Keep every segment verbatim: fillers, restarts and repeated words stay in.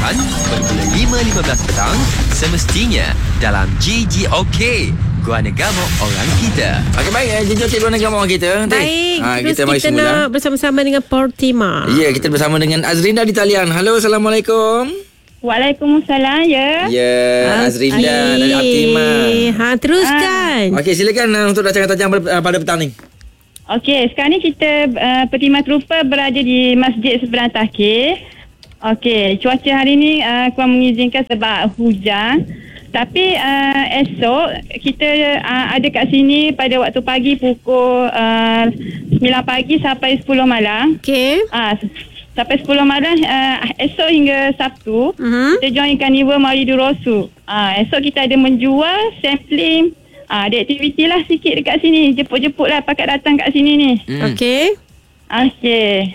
lapan bermula lima lima belas petang semestinya dalam J J OK Gua Negama Orang Kita. Okey, baik. J J OK Gua Negama Orang Kita. Baik. Ha, terus kita, kita nak bersama-sama dengan Portima. Ya, kita bersama dengan Azrinda di talian. Halo, Assalamualaikum. Waalaikumsalam, ya. Ya, okay. Azrinda dari Optima. Ha, teruskan. Ha. Okey, silakan uh, untuk rancangan tajam pada, uh, pada petang ni. Okey, sekarang ni kita uh, Pertima Trooper berada di Masjid Seberang Takir. Okey, cuaca hari ni uh, kurang mengizinkan sebab hujan. Tapi uh, esok kita uh, ada kat sini pada waktu pagi pukul uh, sembilan pagi sampai sepuluh malam. Okey. Uh, sampai sepuluh malam uh, esok hingga Sabtu. Uh-huh. Kita join Carnival Maulidur Rasul. Uh, esok kita ada menjual, sampling. Uh, ada aktiviti lah sikit dekat sini. Jemput-jemput lah pakat datang kat sini ni. Mm. Okey. Okey.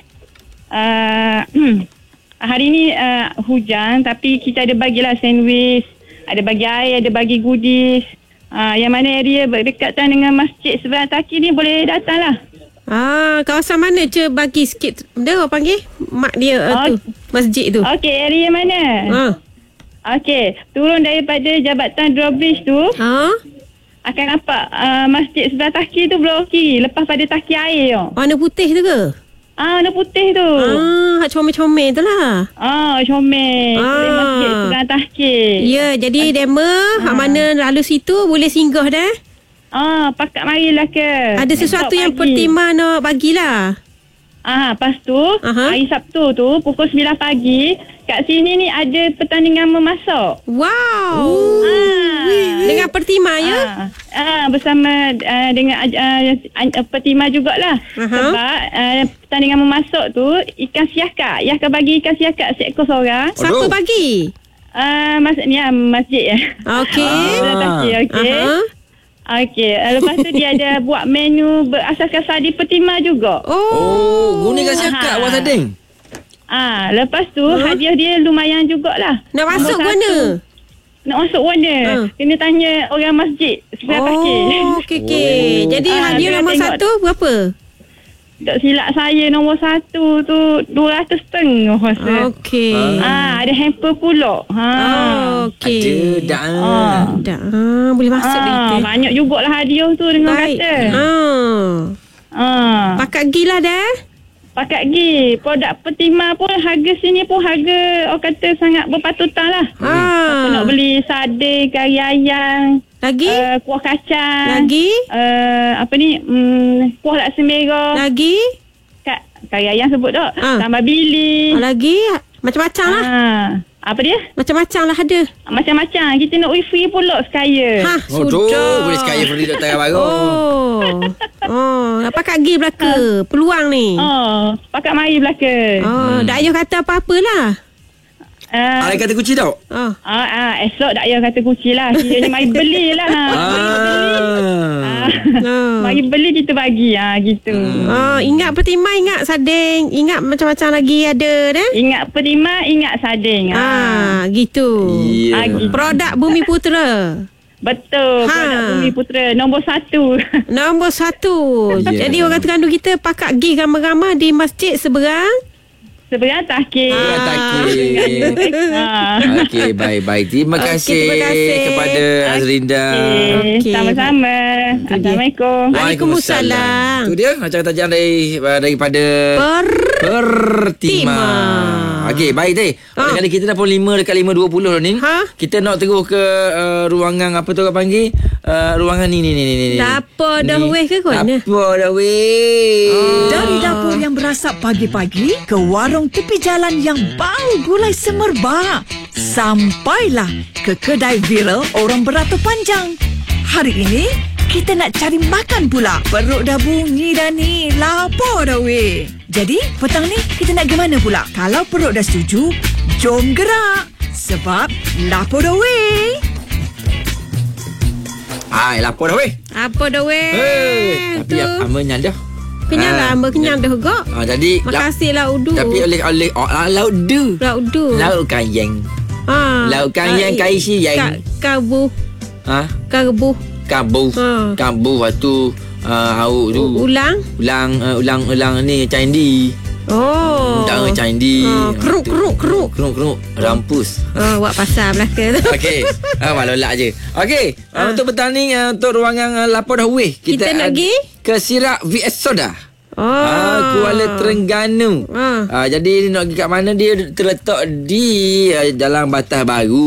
Uh, hari ni uh, hujan tapi kita ada bagilah sandwich. Ada bagi air, ada bagi goodies. Uh, yang mana area berdekatan dengan Masjid Seberang Takir ni boleh datang lah. Ah, kawasan mana je bagi sikit. Dia orang panggil mak dia uh, oh, tu, masjid tu. Okey, area mana? Ha. Okey, turun daripada Jabatan Drawbridge tu. Ha? Akan nampak uh, Masjid Seberang Takir tu belah kiri. Lepas pada takir air tu. Warna putih tu ke? Ah, warna putih tu. Ah, hak comel-comel tu lah. Ah, comel. Ah. Masjid Seberang Takir. Ya, jadi demo ah. hak mana lalu situ boleh singgah dah. Ah, pakat marilah ke. Ada sesuatu yang Pertima nak bagilah. Ah, lepas tu Aha. hari Sabtu tu pukul sembilan pagi kat sini ni ada pertandingan memasak. Wow. Ah. Dengan Pertima ya? Ah, ah bersama uh, dengan uh, Pertima jugalah. Aha. Sebab uh, pertandingan memasak tu ikan siakak. Ia akan bagi ikan siakak seekor seorang. Siapa bagi? Ah, uh, maksudnya masjid ya. Okey. Ah. Okey. Okey, lepas tu dia ada buat menu berasaskan sadi Pertima juga. Oh, oh guna kat siakak buat sarding. Ah, lepas tu huh? hadiah dia lumayan jugalah. Nak masuk mana? Nak masuk mana? Uh. Kena tanya orang masjid Seberang Takir. Oh, okey okey. Oh. Jadi ah, hadiah nombor satu berapa? Tak silap saya nombor satu tu dua ratus setengah rasa. Okey. Ah, ada hamper pula. Ha. Oh, okey. Ada dah. Ah. Dah. Ah, boleh masuk ah, kita. Banyak jugalah hadiah tu dengan baik. kata. Ah. Ah. Pakat gila dah. Pakat gi. Produk Pertima pun harga sini pun harga orang kata sangat berpatutan lah. Ah. Aku nak beli sardin, kari ayam. Lagi? Uh, kuah kacang. Lagi? Uh, apa ni? Um, kuah laksa merah. Lagi? Kak, kari ayam sebut tak? Ah. Tambah bili. Ah, lagi? Macam-macam lah. Ah. Apa dia? Macam-macam lah ada. Macam-macam. Kita nak wifi pula sekaya. Ha, Oh, sudah. tu boleh sekaya free doktor baru. Oh. Oh, apa kat gi belaka? Peluang ni. Oh, pakat mari belaka. Oh, hmm. dak ayuh kata apa-apalah. Uh, Ada kata kunci tau? Oh. Ah, ah, esok tak payah kata kunci lah. Kiranya mari beli lah. Ah. Ah. Oh. Mari beli kita bagi. Ah, gitu. Hmm. Oh, ingat Pertima, ingat sarding, ingat macam-macam lagi ada dah. Ingat Pertima, ingat sarding. Ah, gitu. Yeah. Ah, gitu. Produk Bumi Putera. Betul. Ha. Produk Bumi Putera nombor satu. Nombor satu. Yeah. Jadi orang Terengganu kita pakat gi ramai-ramai di masjid seberang. Sebenarnya takir. Seberang Takir. Ah. Okey, baik-baik. Terima Okey, kasih terima kasih. kepada Azrinda. Okay. Okey. Sama-sama. Assalamualaikum. Waalaikumsalam. Itu dia rancangan tajam dari daripada Per Pertima. Okey, baik teh. Ha. Kali kita dah pukul lima dekat lima dua puluh ni. Ha? Kita nak terus ke uh, ruangan apa tu orang panggil? Uh, ruangan ni ni ni ni. ni. Dapur dah weh ke kau ni? Dapur dah weh. Oh. Dari dapur yang berasap pagi-pagi ke warung tepi jalan yang bau gulai semerbak, sampailah ke kedai viral orang beratur panjang. Hari ini kita nak cari makan pula. Perut dah bunyi dah ni, lapar dah weh. Jadi petang ni kita nak ke mana pula? Kalau perut dah setuju, jom gerak. Sebab lapar dah weh. Hai, lapar dah weh. Apa dah weh? Hey, tapi Tu. amanya dah. Kenyang dah, Ah, hamba kenyang dah gak. Ah, jadi Makasihlah udu. Tapi oleh oleh oh, laut du. Lauk udu. Laut kayang. Ha. Lauk kayang kai si yang. Kabu. Ha? Kabu. Kabu. Ha. Kabu waktu uh, hauk tu. Ulang. Ulang uh, ulang ulang ni candi. Oh. Dah macam Indi. Oh, keruk, keruk, keruk. Keruk, keruk. Rampus. Oh, buat pasar belaka tu. Okey. Ah, malolak je. Okey. Ah. Uh, untuk bertanding uh, untuk ruangan uh, lapor dah weh. Kita nak ad- pergi? ke Sirak V S Soda. Oh. Ah, Kuala Terengganu. Ah. Ah, jadi nak pergi kat mana, dia terletak di uh, Jalan Batas Baru.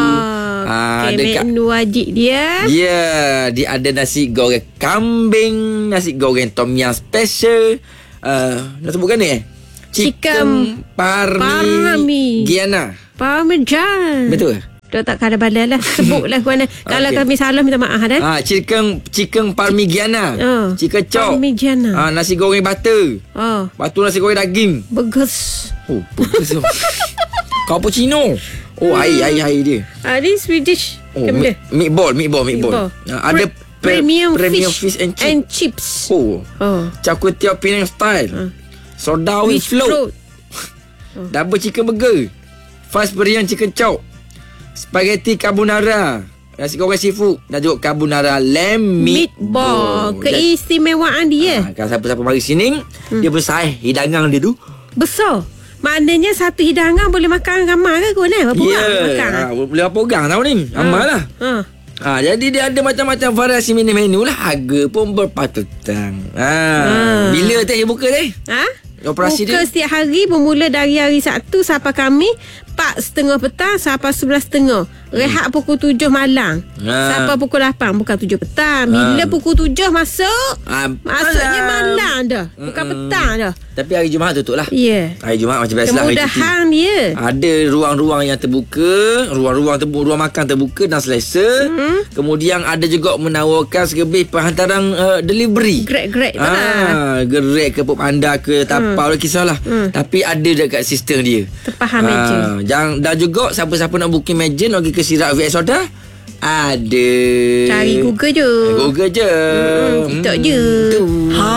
Ah, okay, dekat menu wajib dia. Ya, yeah, dia ada nasi goreng kambing, nasi goreng tom yum special. Uh, nak sebutkan ni eh? Chicken parmi Giana. Parmesan. Betul? Dia tak kada badal lah. Sebutlah kuana. Kalau Okey. kami salah minta maaf dah. Ah, chicken chicken parmigiana. Oh, Chicken chop. Parmigiana. Ah, nasi goreng butter. Oh, Lepas tu nasi goreng daging. bagus. Oh, bagus tu. Cappuccino. Oh, air air air dia. Ah, ni Swedish. Oh, Macam mi- mana? meatball, meatball, meatball. Meatball. Ah, ada Pre- premium, premium fish, fish and chip. and chips. Oh. Oh. Char kway teow Penang style. Ah. Soda with Which float. float? Double chicken burger. Fast Korean chicken chop. Spaghetti carbonara. Nasi goreng seafood. Dan juga carbonara lamb Meatball. meatball. Keistimewaan dia. Ah, kalau siapa-siapa mari sini, hmm. dia besar hidangan dia tu. Besar. Maknanya satu hidangan boleh makan ramai ke kau ni? Berapa Ya, orang makan? ah, boleh apa orang tahu ni. Amal lah. Ha. Ha, jadi dia ada macam-macam variasi menu-menu lah. Harga pun berpatutan. Ha, Ah. bila teh dia buka teh? Ha? Operasi Buka dia? setiap hari bermula dari hari Sabtu sampai kami empat setengah petang sampai sebelas setengah. Rehat pukul tujuh malam. Ah. Sampai pukul lapan. Bukan tujuh petang. Bila Ah. pukul tujuh masuk, Ah, maksudnya malam. malam dah. Bukan Mm-mm. petang dah. Tapi hari Jumaat tutup lah. Ya. Hari Jumaat macam biasa lah. hari cuti. Kemudahan dia. Ada ruang-ruang yang terbuka, ruang-ruang terbuka, ruang makan terbuka dan selesa. Mm-hmm. Kemudian ada juga menawarkan segebih perhantaran uh, delivery. Grab-grab tu lah. Ah, gerak ke Pop Anda ke tapau hmm. kisahlah. Hmm. Tapi ada dekat sistem dia. Terfaham meja. Jangan, dan juga siapa-siapa nak booking meja nak pergi ke Sirak V S Soda, ada. Cari Google je. Google je. Hmm, TikTok je. Tu. Ha,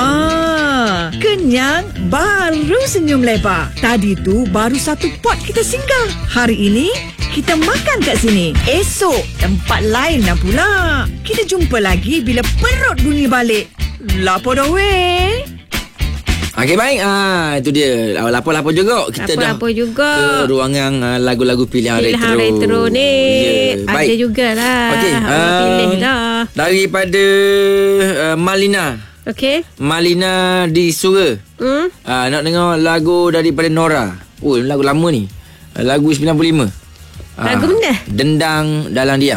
kenyang baru senyum lebar. Tadi tu baru satu pot kita singgah. Hari ini kita makan kat sini. Esok tempat lain dah pula. Kita jumpa lagi bila perut bunyi balik. Lapor dah weh. Okey, baik. Ah, itu dia. Lapor-lapor juga. Kita dah Lapor-lapor juga. ke ruangan uh, lagu-lagu pilihan, Pilihan retro. retro ni. Ya, baik. Ada jugalah. Okey, Awak um, pilih lah. Daripada uh, Malina. Okey. Malina di Sura. Hmm? Ah, nak dengar lagu daripada Nora. Oh, lagu lama ni. Lagu sembilan puluh lima. Lagu mana? Dendang Dalam Diang.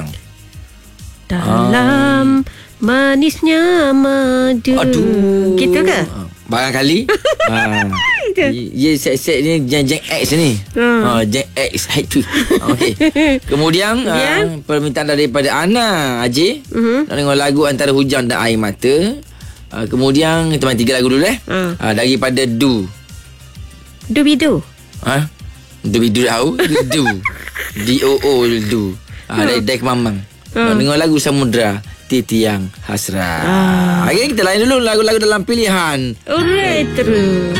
Dalam manisnya madu. Aduh. Gitu ke? Ah, barangkali. ah. Itu. Ye set-set ni Jeng Jeng X ni. Hmm. Ha, Jeng X hat trick. Okey. Kemudian Ya. uh, permintaan daripada Ana Haji. Mhm. Nak dengar lagu Antara Hujan dan Air Mata. Uh, kemudian kita main tiga lagu dulu eh. Hmm. Uh, daripada Du. Dubidu. Ha? Du Du tahu? Du. D O O Du. Ah, dari Dek Mamang. Nak Hmm. dengar lagu Samudra Titiang Hasrat. Ah. Okey, kita lain dulu lagu-lagu dalam pilihan. Retro.